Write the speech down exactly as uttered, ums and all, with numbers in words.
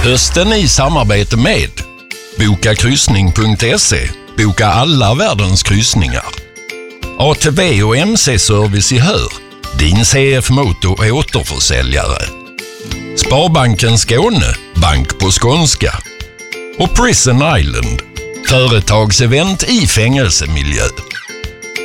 Hösten i samarbete med boka kryssning punkt se. Boka alla världens kryssningar. A T V och M C-service i Hör. Din C F Moto är återförsäljare. Sparbanken Skåne. Bank på skånska. Och Prison Island. Företagsevent i fängelsemiljö.